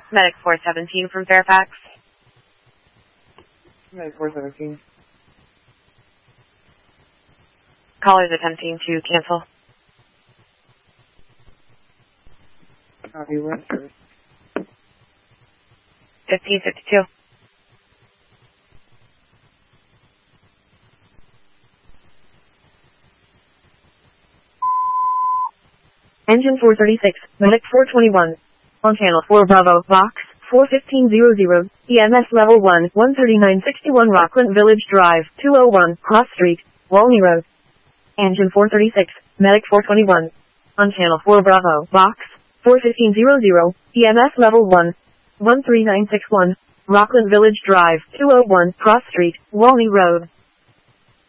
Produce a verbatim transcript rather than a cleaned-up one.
Medic four seventeen from Fairfax. Medic four seventeen. Callers attempting to cancel. Copy, what service? fifteen fifty-two. Engine four thirty-six, Medic four twenty-one. On channel four Bravo, box four fifteen hundred, E M S level one, one thirty-nine sixty-one Rockland Village Drive, two oh one, Cross Street, Walney Road. Engine four thirty-six, Medic four twenty-one. On channel four Bravo, box four fifteen hundred, E M S level one, one thirty-nine sixty-one, Rockland Village Drive, two oh one, Cross Street, Walney Road.